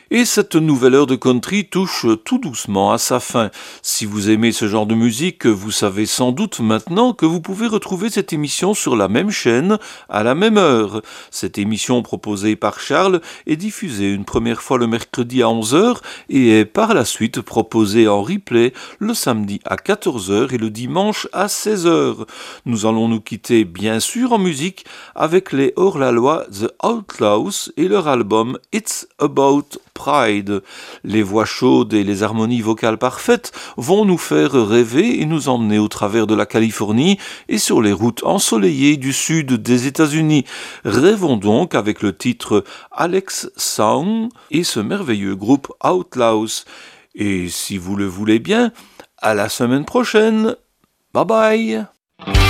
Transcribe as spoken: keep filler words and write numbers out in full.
Et cette nouvelle heure de country touche tout doucement à sa fin. Si vous aimez ce genre de musique, vous savez sans doute maintenant que vous pouvez retrouver cette émission sur la même chaîne à la même heure. Cette émission proposée par Charles est diffusée une première fois le mercredi à onze heures et est par la suite proposée en replay le samedi à quatorze heures et le dimanche à seize heures. Nous allons nous quitter bien sûr en musique avec les hors-la-loi The Outlaws et leur album It's About Pride. Les voix chaudes et les harmonies vocales parfaites vont nous faire rêver et nous emmener au travers de la Californie et sur les routes ensoleillées du sud des États-Unis. Rêvons donc avec le titre Alex Song et ce merveilleux groupe Outlaws. Et si vous le voulez bien, à la semaine prochaine. Bye bye.